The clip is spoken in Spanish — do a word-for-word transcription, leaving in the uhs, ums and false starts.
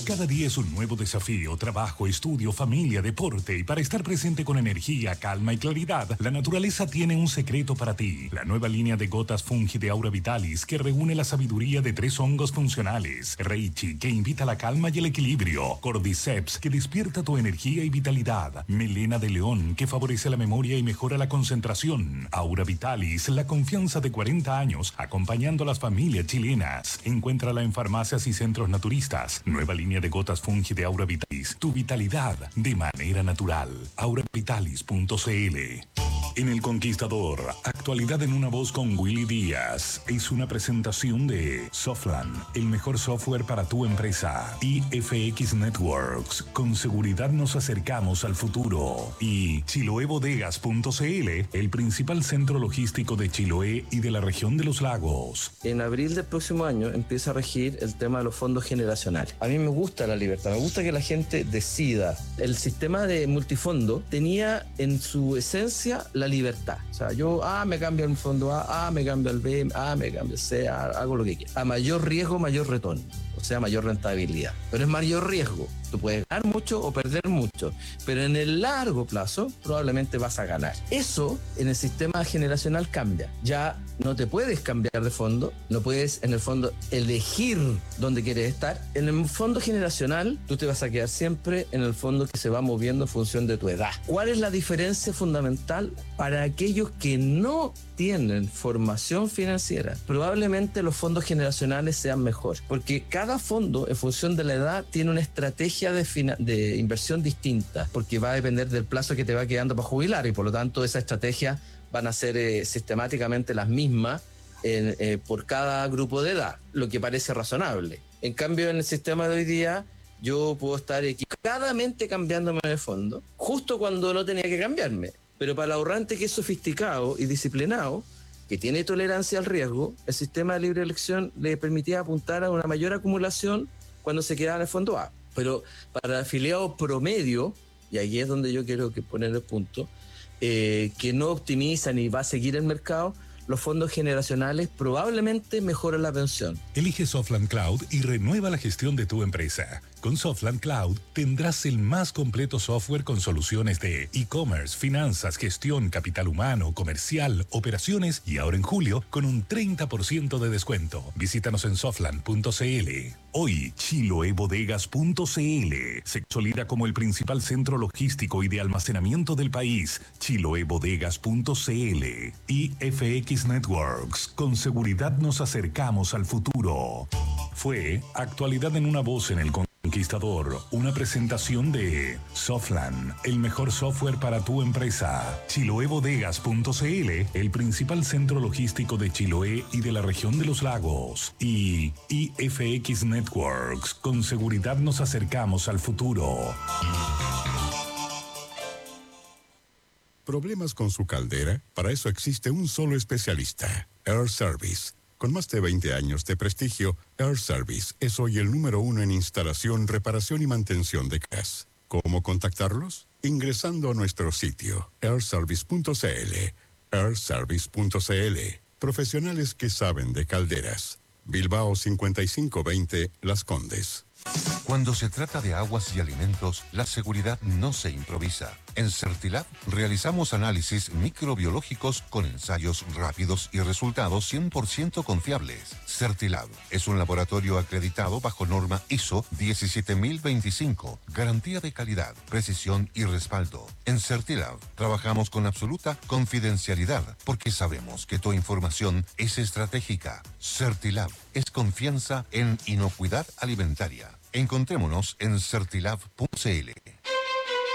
Cada día es un nuevo desafío, trabajo, estudio, familia, deporte, y para estar presente con energía, calma y claridad, la naturaleza tiene un secreto para ti. La nueva línea de gotas Fungi de Aura Vitalis, que reúne la sabiduría de tres hongos funcionales. Reichi, que invita a la calma y el equilibrio. Cordyceps, que despierta tu energía y vitalidad. Melena de león, que favorece la memoria y mejora la concentración. Aura Vitalis, la confianza de cuarenta años, acompañando a las familias chilenas. Encuéntrala en farmacias y centros naturistas. Nueva línea de gotas Fungi de Aura Vitalis. Tu vitalidad de manera natural. aura vitalis punto c l. En El Conquistador, actualidad en una voz con Willy Díaz. Es una presentación de Softland, el mejor software para tu empresa. I F X Networks, con seguridad nos acercamos al futuro. Y Chiloé Bodegas punto c l, el principal centro logístico de Chiloé y de la región de los lagos. En abril del próximo año empieza a regir el tema de los fondos generacionales. A mí me gusta la libertad, me gusta que la gente decida. El sistema de multifondo tenía en su esencia la libertad. O sea, yo, ah, me cambio al fondo A, ah, me cambio al B, ah, me cambio al C, ah, hago lo que quiera. A mayor riesgo, mayor retorno. O sea, mayor rentabilidad. Pero es mayor riesgo. Tú puedes ganar mucho o perder mucho, pero en el largo plazo probablemente vas a ganar. Eso en el sistema generacional cambia. Ya no te puedes cambiar de fondo, no puedes en el fondo elegir dónde quieres estar. En el fondo generacional tú te vas a quedar siempre en el fondo que se va moviendo en función de tu edad. ¿Cuál es la diferencia fundamental para aquellos que no tienen formación financiera? Probablemente los fondos generacionales sean mejor, porque cada fondo en función de la edad tiene una estrategia De, fina, de inversión distinta, porque va a depender del plazo que te va quedando para jubilar, y por lo tanto esas estrategias van a ser eh, sistemáticamente las mismas en, eh, por cada grupo de edad, lo que parece razonable. En cambio, en el sistema de hoy día yo puedo estar equivocadamente cambiándome de fondo justo cuando no tenía que cambiarme, pero para el ahorrante que es sofisticado y disciplinado, que tiene tolerancia al riesgo, el sistema de libre elección le permitía apuntar a una mayor acumulación cuando se quedaba en el fondo A. Pero para el afiliado promedio, y ahí es donde yo quiero que poner el punto, eh, que no optimiza ni va a seguir el mercado, los fondos generacionales probablemente mejoran la pensión. Elige Softland Cloud y renueva la gestión de tu empresa. Con Softland Cloud tendrás el más completo software con soluciones de e-commerce, finanzas, gestión, capital humano, comercial, operaciones, y ahora en julio con un treinta por ciento de descuento. Visítanos en softland punto c l. Hoy, Chiloé Bodegas punto c l se consolida como el principal centro logístico y de almacenamiento del país. Chiloé Bodegas punto c l. I F X Networks, con seguridad nos acercamos al futuro. Fue Actualidad en una voz en El Conquistador, una presentación de Softland, el mejor software para tu empresa. Chiloé Bodegas punto c l, el principal centro logístico de Chiloé y de la región de los lagos. Y I F X Networks, con seguridad nos acercamos al futuro. ¿Problemas con su caldera? Para eso existe un solo especialista, Air Service. Con más de veinte años de prestigio, Air Service es hoy el número uno en instalación, reparación y mantención de gas. ¿Cómo contactarlos? Ingresando a nuestro sitio, air service punto c l. air service punto c l. Profesionales que saben de calderas. Bilbao cincuenta y cinco veinte, Las Condes. Cuando se trata de aguas y alimentos, la seguridad no se improvisa. En Certilab realizamos análisis microbiológicos con ensayos rápidos y resultados cien por ciento confiables. Certilab es un laboratorio acreditado bajo norma I S O diecisiete mil veinticinco, garantía de calidad, precisión y respaldo. En Certilab trabajamos con absoluta confidencialidad porque sabemos que tu información es estratégica. Certilab es confianza en inocuidad alimentaria. Encontrémonos en certilab punto c l.